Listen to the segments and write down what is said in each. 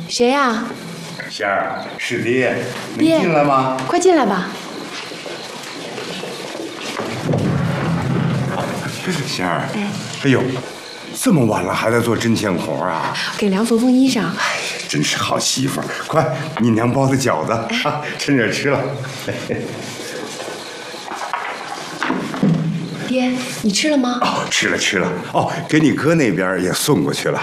谁呀？ 仙儿，是爹，能进来吗？ 快进来吧。 仙儿，哎呦，这么晚了还在做针线活啊？ 给梁缝缝衣裳。 哎，真是好媳妇儿！快，你娘包的饺子啊，趁热吃了。 爹，你吃了吗？ 哦，吃了吃了。哦，给你哥那边也送过去了。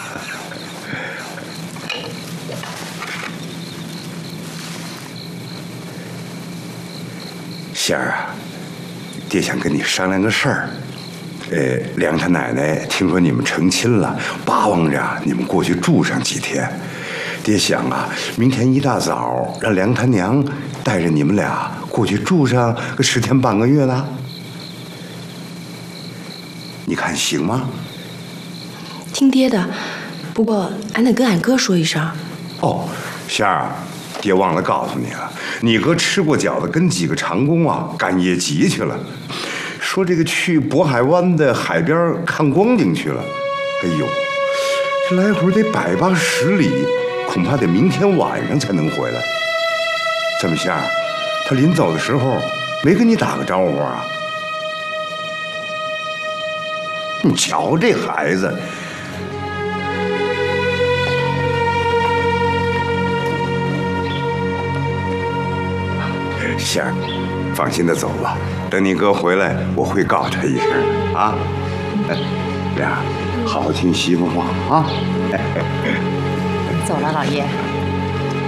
仙儿啊，爹想跟你商量个事儿。梁他奶奶听说你们成亲了，巴望着你们过去住上几天。爹想啊，明天一大早让梁他娘带着你们俩过去住上个10天半个月的，你看行吗？ 听爹的，不过俺得跟俺哥说一声。 哦，仙儿，爹忘了告诉你了，你哥吃过饺子，跟几个长工啊赶夜集去了。说这个去渤海湾的海边看光景去了，哎呦，这来回得100、80里，恐怕得明天晚上才能回来。怎么下？他临走的时候没跟你打个招呼啊？你瞧这孩子，仙儿，放心的走吧。等你哥回来，我会告诉他一声的啊。俩，好好听媳妇话啊。 走了，老爷。